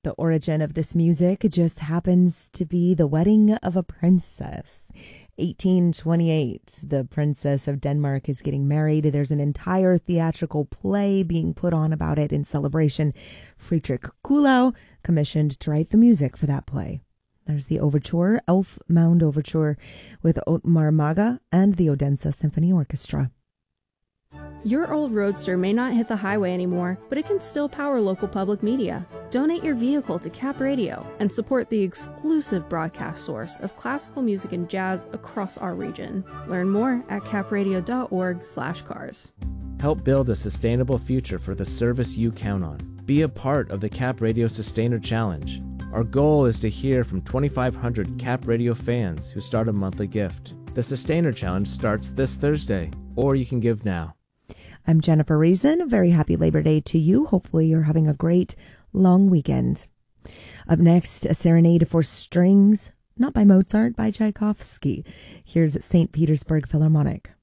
The origin of this music just happens to be the wedding of a princess. 1828, the Princess of Denmark is getting married. There's an entire theatrical play being put on about it in celebration. Friedrich Kuhlau commissioned to write the music for that play. There's the overture, Elf Mound Overture, with Otmar Maga and the Odense Symphony Orchestra. Your old Roadster may not hit the highway anymore, but it can still power local public media. Donate your vehicle to Cap Radio and support the exclusive broadcast source of classical music and jazz across our region. Learn more at capradio.org/cars. Help build a sustainable future for the service you count on. Be a part of the Cap Radio Sustainer Challenge. Our goal is to hear from 2,500 Cap Radio fans who start a monthly gift. The Sustainer Challenge starts this Thursday, or you can give now. I'm Jennifer Reason. Very happy Labor Day to you. Hopefully you're having a great long weekend. Up next, a serenade for strings, not by Mozart, by Tchaikovsky. Here's St. Petersburg Philharmonic.